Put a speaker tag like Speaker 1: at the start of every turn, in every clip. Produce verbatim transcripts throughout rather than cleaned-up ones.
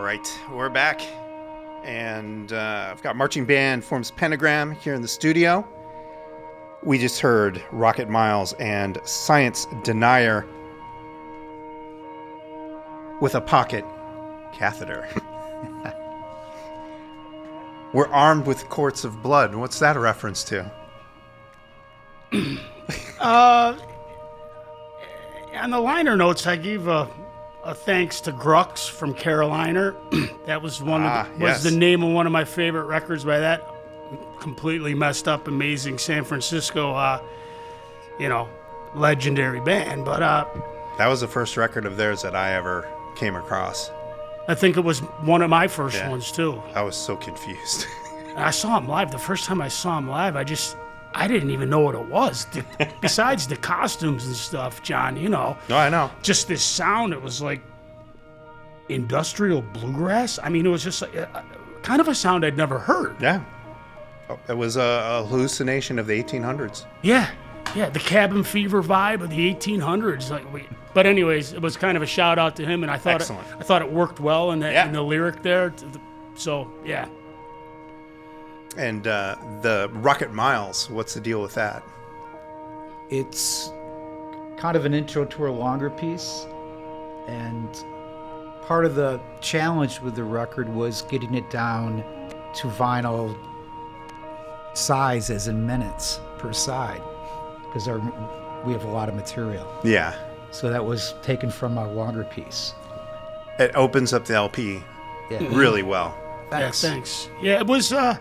Speaker 1: right, we're back, and uh, I've got marching band forms Pentagram here in the studio. We just heard Rocket Miles and Science Denier with a pocket catheter. We're armed with quarts of blood. What's that a reference to?
Speaker 2: uh, on the liner notes, I gave a, a thanks to Grux from Carolina. That was one
Speaker 1: ah,
Speaker 2: of the, was
Speaker 1: yes.
Speaker 2: the name of one of my favorite records by that completely messed up, amazing San Francisco, uh, you know, legendary band. But uh,
Speaker 1: that was the first record of theirs that I ever came across.
Speaker 2: I think it was one of my first
Speaker 1: yeah.
Speaker 2: ones too.
Speaker 1: I was so confused.
Speaker 2: And I saw him live. The first time I saw him live, I just, I didn't even know what it was. The, besides the costumes and stuff, John, you know.
Speaker 1: No, I know.
Speaker 2: Just this sound, it was like industrial bluegrass. I mean, it was just like, uh, kind of a sound I'd never heard.
Speaker 1: Yeah. It was a hallucination of the eighteen hundreds.
Speaker 2: Yeah. Yeah, the cabin fever vibe of the eighteen hundreds. Like, we, but anyways, it was kind of a shout out to him, and I thought it, I thought it worked well in the,
Speaker 1: yeah.
Speaker 2: in the lyric there. So, yeah.
Speaker 1: And uh, the Rocket Miles, what's the deal with that?
Speaker 3: It's kind of an intro to a longer piece, and part of the challenge with the record was getting it down to vinyl size, as in minutes per side, because our we have a lot of material.
Speaker 1: Yeah.
Speaker 3: So that was taken from a longer piece.
Speaker 1: It opens up the L P
Speaker 3: yeah.
Speaker 1: really well.
Speaker 2: Thanks. Yeah, thanks. Yeah, it was, uh,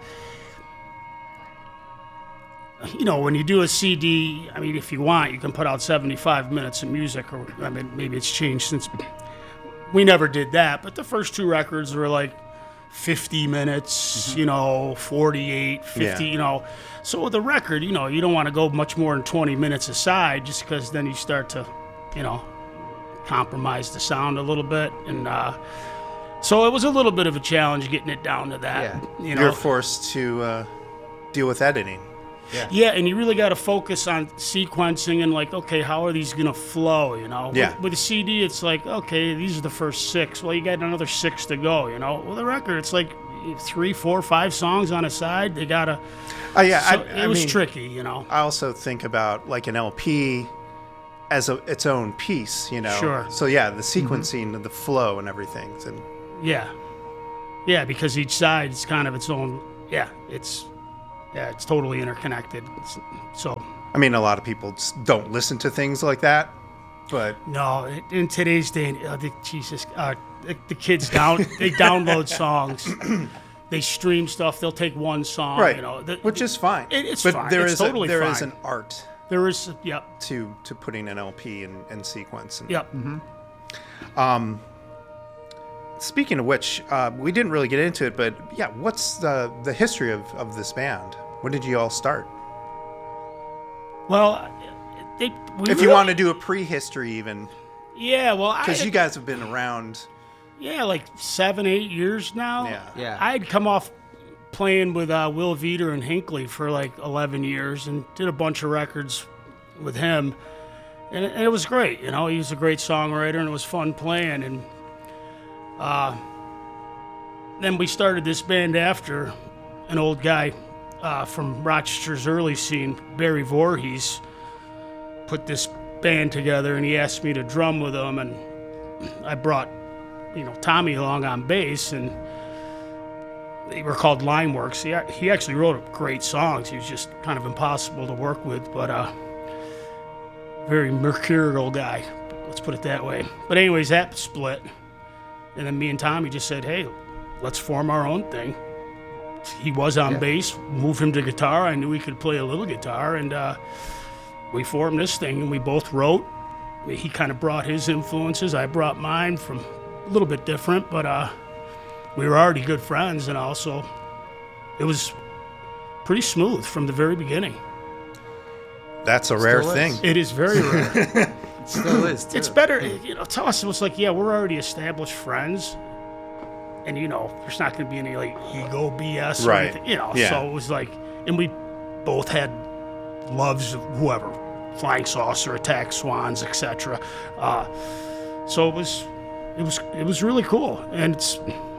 Speaker 2: you know, when you do a C D, I mean, if you want, you can put out seventy-five minutes of music, or, I mean, maybe it's changed since. We never did that, but the first two records were like fifty minutes, mm-hmm. you know, forty-eight, fifty, yeah. you know. So with the record, you know, you don't want to go much more than twenty minutes aside, just because then you start to, you know, compromise the sound a little bit. And uh, so it was a little bit of a challenge getting it down to that.
Speaker 1: Yeah.
Speaker 2: You know?
Speaker 1: You're forced to uh, deal with editing.
Speaker 2: Yeah. yeah, and you really got to focus on sequencing and like, okay, how are these going to flow, you know?
Speaker 1: Yeah.
Speaker 2: With, with a C D, it's like, okay, these are the first six. Well, you got another six to go, you know? With a record, it's like three, four, five songs on a side. They got to...
Speaker 1: Oh, yeah.
Speaker 2: So
Speaker 1: I, I
Speaker 2: it was
Speaker 1: mean,
Speaker 2: tricky, you know?
Speaker 1: I also think about like an L P as a, its own piece, you know?
Speaker 2: Sure.
Speaker 1: So, yeah, the sequencing, mm-hmm. the flow and everything. And
Speaker 2: yeah. Yeah, because each side is kind of its own... Yeah, it's... Yeah, it's totally interconnected. So,
Speaker 1: I mean, a lot of people just don't listen to things like that, but
Speaker 2: no, in today's day, uh, the, Jesus, uh, the, the kids down they download songs, they stream stuff. They'll take one song,
Speaker 1: right?
Speaker 2: You know, the,
Speaker 1: which is fine.
Speaker 2: It, it's
Speaker 1: but
Speaker 2: fine.
Speaker 1: There
Speaker 2: it's
Speaker 1: is
Speaker 2: totally
Speaker 1: a, there
Speaker 2: fine.
Speaker 1: is an art.
Speaker 2: There is, yep.
Speaker 1: To to putting an L P in, in sequence. And,
Speaker 2: yep.
Speaker 1: Mm-hmm. Um. Speaking of which, uh, we didn't really get into it, but yeah, what's the the history of, of this band? When did you all start?
Speaker 2: Well, they, we
Speaker 1: if
Speaker 2: really,
Speaker 1: you want to do a prehistory, even.
Speaker 2: Yeah, well,
Speaker 1: because you guys have been around.
Speaker 2: Yeah, like seven, eight years now.
Speaker 1: Yeah,
Speaker 3: yeah.
Speaker 2: I'd come off playing with uh, Will Veeder and Hinckley for like eleven years, and did a bunch of records with him, and it, and it was great. You know, he was a great songwriter, and it was fun playing. And uh, then we started this band after an old guy. Uh, from Rochester's early scene, Barry Voorhees, put this band together, and he asked me to drum with him, and I brought, you know, Tommy along on bass, and they were called Limeworks. He, he actually wrote great songs. He was just kind of impossible to work with, but uh, very mercurial guy, let's put it that way. But anyways, that split, and then me and Tommy just said, hey, let's form our own thing. He was on yeah. bass, moved him to guitar. I knew he could play a little guitar, and uh, we formed this thing, and we both wrote. He kind of brought his influences. I brought mine, from a little bit different, but uh, we were already good friends, and also it was pretty smooth from the very beginning.
Speaker 1: That's a rare
Speaker 3: Still
Speaker 1: thing.
Speaker 3: Is.
Speaker 2: It is very rare.
Speaker 3: It still is, too.
Speaker 2: It's better, you know, to us, it was like, yeah, we're already established friends. And, you know, there's not going to be any, like, ego B S or
Speaker 1: right.
Speaker 2: anything, you know.
Speaker 1: Yeah.
Speaker 2: So it was like, and we both had loves of whoever, Flying Saucer, Attack Swans, et cetera. Uh, so it was, it was, it was really cool. And it's,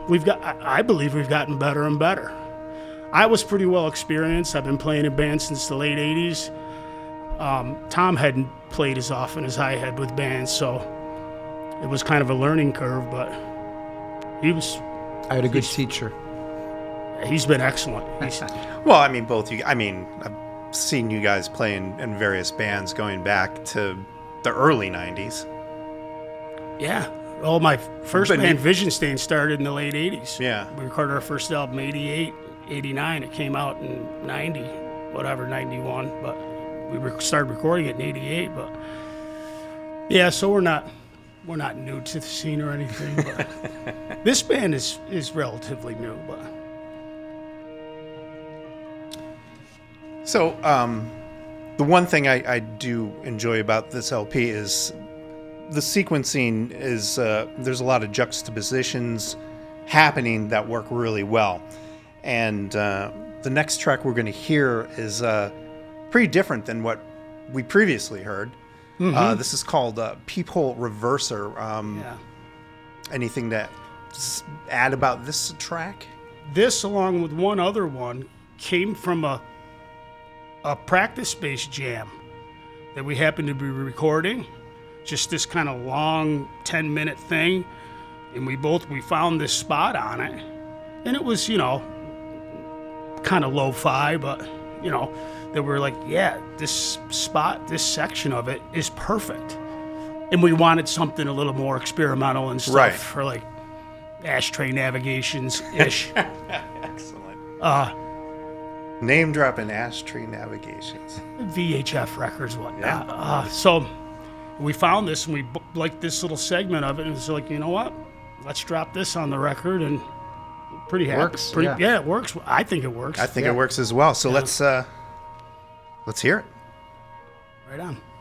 Speaker 2: we've got. I, I believe we've gotten better and better. I was pretty well experienced. I've been playing in bands since the late eighties. Um, Tom hadn't played as often as I had with bands, so it was kind of a learning curve, but he was...
Speaker 3: I had a good teacher.
Speaker 2: He's been excellent. He's,
Speaker 1: Well, I mean, both you. I mean, I've seen you guys play in, in various bands going back to the early nineties.
Speaker 2: yeah. Well, my first
Speaker 1: But
Speaker 2: band,
Speaker 1: you-
Speaker 2: Vision Stain, started in the late eighties.
Speaker 1: Yeah.
Speaker 2: We recorded our first album eighty-eight, eighty-nine. It came out in ninety, whatever, ninety-one. But we re- started recording it in eighty-eight. But yeah, so we're not we're not new to the scene or anything. But this band is is relatively new. But
Speaker 1: So, um, the one thing I, I do enjoy about this L P is the sequencing is, uh, there's a lot of juxtapositions happening that work really well. And uh, the next track we're going to hear is uh, pretty different than what we previously heard. Uh, this is called uh, Peephole Reverser. Um,
Speaker 2: yeah.
Speaker 1: Anything to s- add about this track?
Speaker 2: This, along with one other one, came from a a practice-based jam that we happened to be recording. Just this kind of long ten-minute thing, and we both we found this spot on it, and it was, you know, kind of lo-fi, but you know, that we're like, yeah, this spot, this section of it is perfect, and we wanted something a little more experimental and stuff
Speaker 1: Right.
Speaker 2: for like Ashtray Navigations ish.
Speaker 1: Excellent.
Speaker 2: uh,
Speaker 1: Name dropping Ashtray Navigations.
Speaker 2: V H F records, whatnot.
Speaker 1: Yeah.
Speaker 2: Uh, so we found this and we b- liked this little segment of it, and it's like, you know what? Let's drop this on the record, and we're pretty happy.
Speaker 3: Works,
Speaker 2: Pretty,
Speaker 3: yeah.
Speaker 2: yeah, it works. I think it works.
Speaker 1: I think
Speaker 3: Yeah.
Speaker 1: it works as well. So let's uh, let's hear it.
Speaker 2: Right on.